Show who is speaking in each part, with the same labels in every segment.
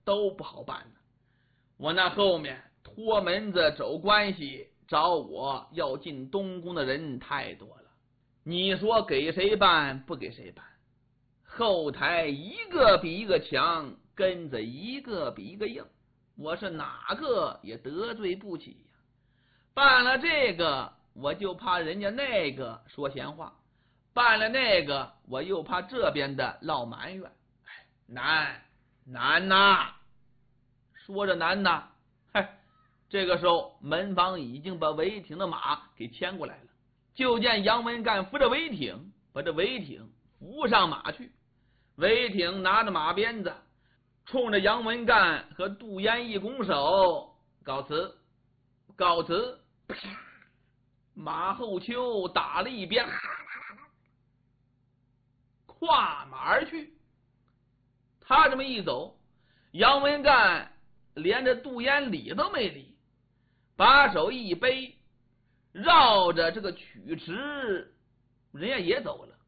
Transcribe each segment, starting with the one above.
Speaker 1: 都不好办呢。我那后面托门子走关系找我要进东宫的人太多了，你说给谁办不给谁办，后台一个比一个强，跟着一个比一个硬，我是哪个也得罪不起呀。办了这个我就怕人家那个说闲话，办了那个我又怕这边的闹埋怨。难呐！说着难呐，这个时候门房已经把韦挺的马给牵过来了，就见杨文干扶着韦挺，把这韦挺扶上马去。韦挺拿着马鞭子，冲着杨文干和杜淹一拱手，告辞告辞。马后丘打了一鞭，跨马而去。他这么一走，杨文干连着杜淹理都没理，把手一背，绕着这个曲池，人家也走了。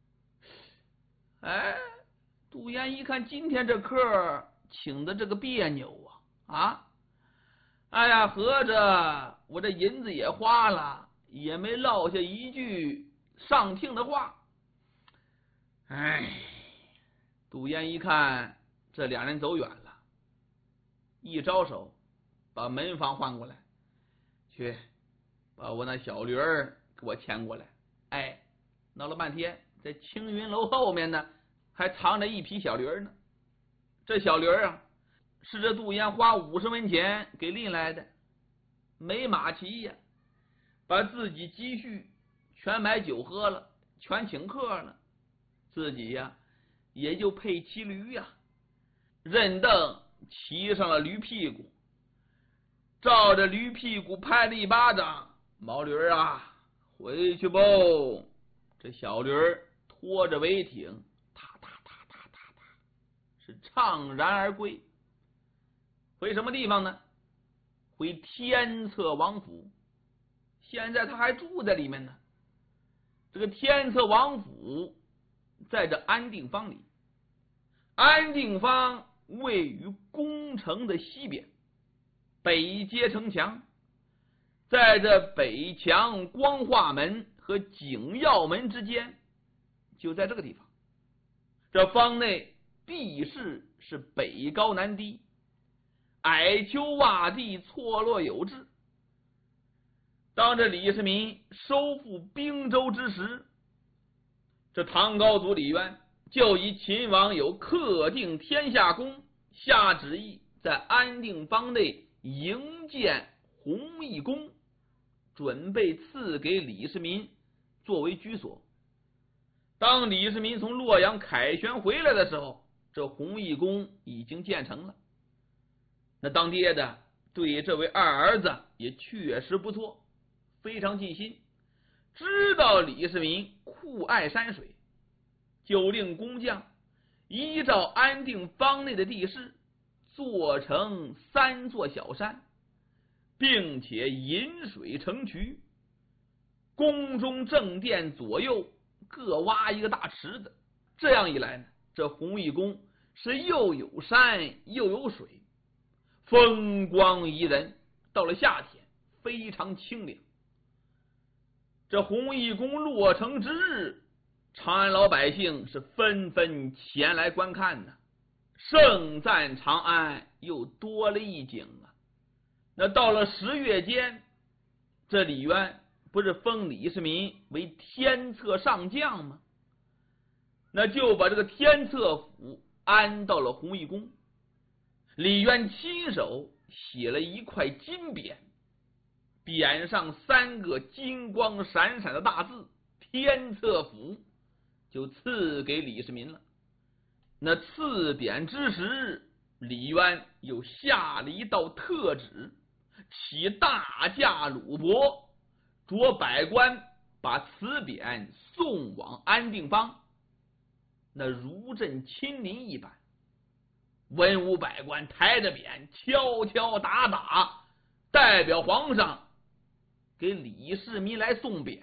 Speaker 1: 杜淹一看今天这客请的这个别扭哎呀，合着我这银子也花了，也没落下一句上听的话。杜淹一看这两人走远了，一招手把门房换过来，去把我那小驴儿给我牵过来。闹了半天，在青云楼后面呢还藏着一匹小驴儿呢。这小驴儿是这杜淹花50文钱给拎来的，没马骑呀，把自己积蓄全买酒喝了，全请客了，自己也就配骑驴认凳骑上了驴屁股，照着驴屁股拍了一巴掌，毛驴回去不。这小驴拖着韦挺，踏踏踏踏踏踏，是怅然而归。回什么地方呢？回天策王府。现在他还住在里面呢。这个天策王府在这安定坊里，安定坊位于宫城的西边，北接城墙，在这北墙光化门和景耀门之间，就在这个地方。这坊内地势是北高南低，矮丘洼地错落有致。当这李世民收复并州之时，这唐高祖李渊就以秦王有克定天下功，下旨意在安定坊内营建弘义宫，准备赐给李世民作为居所。当李世民从洛阳凯旋回来的时候，这弘义宫已经建成了。那当爹的对这位二儿子也确实不错，非常尽心，知道李世民酷爱山水，就令工匠依照安定坊内的地势做成3座小山，并且引水成渠，宫中正殿左右各挖一个大池子。这样一来呢，这弘义宫是又有山又有水，风光宜人，到了夏天非常清凉。这弘义宫落成之日，长安老百姓是纷纷前来观看呢，盛赞长安又多了一景那到了10月间，这李渊不是封李世民为天策上将吗？那就把这个天策府安到了弘义宫。李渊亲手写了一块金匾，匾上3个金光闪闪的大字天策府，就赐给李世民了。那赐匾之时，李渊又下了一道特旨，起大驾鲁帛，着百官把此匾送往安定坊，那如朕亲临一般。文武百官抬着匾敲敲打打，代表皇上给李世民来送匾。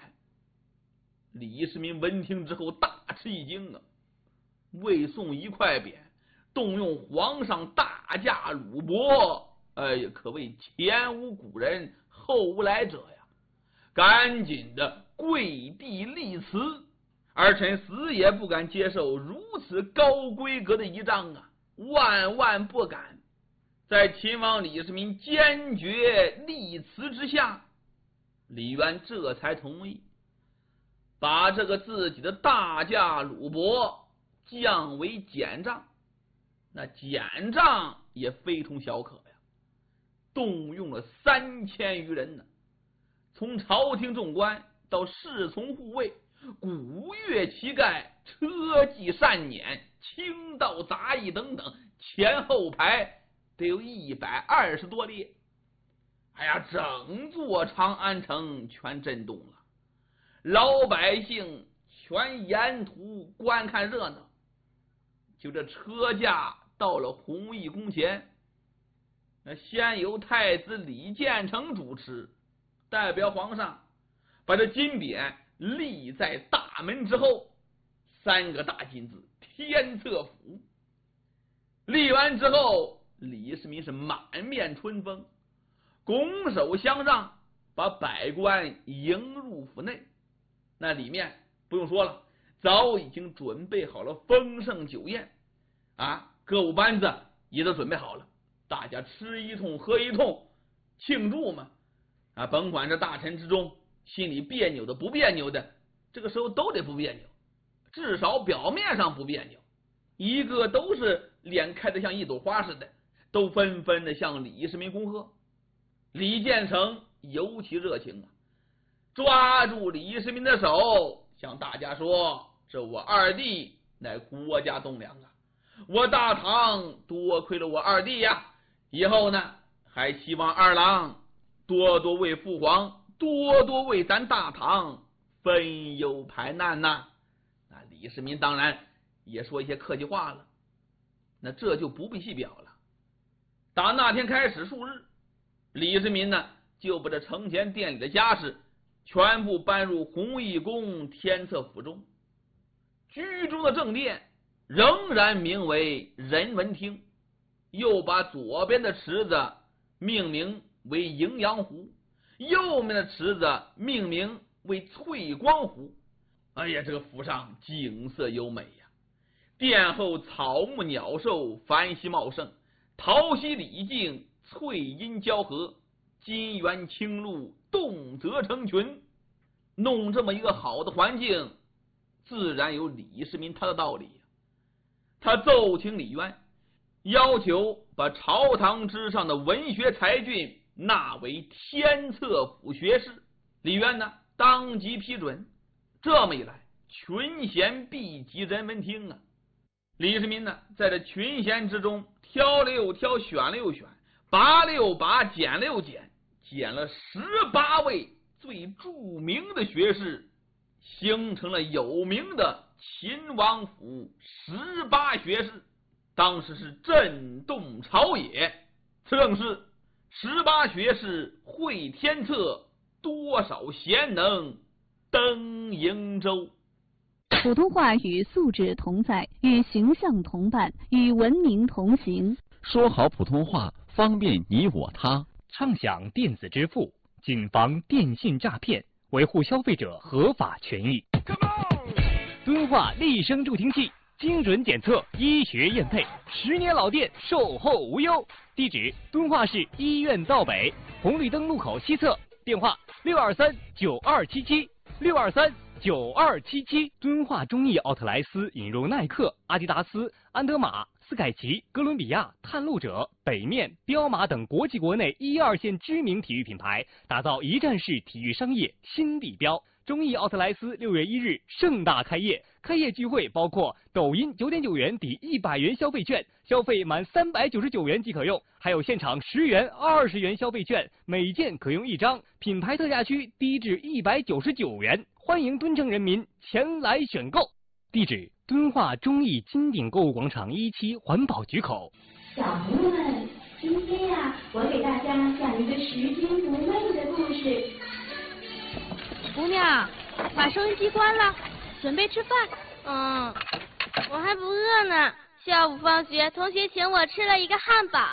Speaker 1: 李世民闻听之后大吃一惊未送一块匾， 动用皇上大驾鲁帛，可谓前无古人后无来者呀！赶紧的跪地立辞，儿臣死也不敢接受如此高规格的仪仗啊，万万不敢！在秦王李世民坚决立辞之下，李渊这才同意把这个自己的大驾鲁帛降为简帐。那简帐也非同小可呀，动用了3000余人呢，从朝廷众官到侍从护卫、鼓乐旗盖、车骑善辇、轻道杂役等等，前后排得有120多列。哎呀，整座长安城全震动了，老百姓全沿途观看热闹。就这车驾到了弘义宫前，那先由太子李建成主持，代表皇上把这金匾立在大门之后，3个大金字天策府。立完之后，李世民是满面春风，拱手相让，把百官迎入府内。那里面不用说了，早已经准备好了丰盛酒宴啊，歌舞班子也都准备好了，大家吃一通喝一通，庆祝嘛！啊，甭管这大臣之中心里别扭的不别扭的，这个时候都得不别扭，至少表面上不别扭，一个都是脸开得像一朵花似的，都纷纷的向李世民恭贺。李建成尤其热情啊，抓住李世民的手，向大家说：“这我二弟乃国家栋梁啊，我大唐多亏了我二弟呀！以后呢，还希望二郎多多为父皇，多多为咱大唐分忧排难呐。”那李世民当然也说一些客气话了，那这就不必细表了。打那天开始数日，李世民呢就把这承前殿里的家事全部搬入弘义宫天策府中，居中的正殿仍然名为仁文厅，又把左边的池子命名为迎阳湖，右面的池子命名为翠光湖。哎呀，这个府上景色优美呀，殿后草木鸟兽繁熙茂盛，桃溪李径，翠阴交合，金源清露，动辄成群。弄这么一个好的环境，自然有李世民他的道理。他奏请李渊，要求把朝堂之上的文学才俊纳为天策府学士。李渊呢当即批准。这么一来，群贤毕集人文厅啊。李世民呢在这群贤之中挑了又挑，选了又选，拔了又拔，捡了又捡，捡了18位最著名的学士，形成了有名的秦王府18学士。当时是震动朝野，正是18学士会天策，多少贤能登瀛洲。
Speaker 2: 普通话与素质同在，与形象同伴，与文明同行。
Speaker 3: 说好普通话，方便你我他。
Speaker 4: 畅享电子支付，谨防电信诈骗，维护消费者合法权益。敦化立声助听器，精准检测，医学验配，10年老店，售后无忧。地址：敦化市医院道北红绿灯路口西侧，电话623-9277，623-9277。敦化中意奥特莱斯引入耐克、阿迪达斯、安德玛、斯凯奇、哥伦比亚、探路者、北面、彪马等国际国内1、2线知名体育品牌，打造一站式体育商业新地标。中意奥特莱斯6月1日盛大开业，开业聚会包括抖音9.9元抵100元消费券，消费满399元即可用，还有现场10元、20元消费券，每件可用1张，品牌特价区低至199元，欢迎敦城人民前来选购。地址：敦化中意金鼎购物广场1期环保局口。
Speaker 5: 小朋友们，今天呀，我给大家讲一个拾金不昧的故事。
Speaker 6: 姑娘，把收音机关了，准备吃饭。
Speaker 7: 我还不饿呢， 下午放学，同学请我吃了一个汉堡。